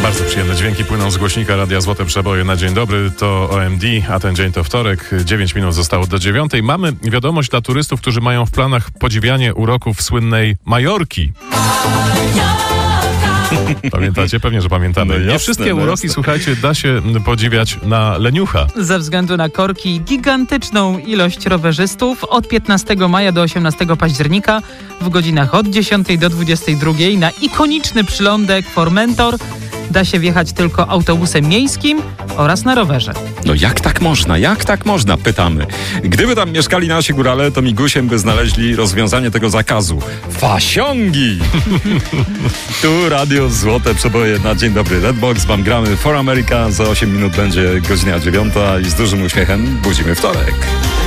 Bardzo przyjemne dźwięki płyną z głośnika Radia Złote Przeboje na dzień dobry. To OMD, a ten dzień to wtorek. 9 minut zostało do 9. Mamy wiadomość dla turystów, którzy mają w planach podziwianie uroków słynnej Majorki. Pamiętacie? Pewnie, że pamiętamy. No jasne, nie wszystkie uroki, słuchajcie, da się podziwiać na leniucha. Ze względu na korki i gigantyczną ilość rowerzystów od 15 maja do 18 października w godzinach od 10 do 22 na ikoniczny przylądek Formentor da się wjechać tylko autobusem miejskim oraz na rowerze. No jak tak można? Jak tak można? Pytamy. Gdyby tam mieszkali nasi górale, to migusiem by znaleźli rozwiązanie tego zakazu. Fasiągi! Tu Radio Złote Przeboje na dzień dobry. Redbox, wam gramy For America. Za 8 minut będzie godzina 9 i z dużym uśmiechem budzimy wtorek.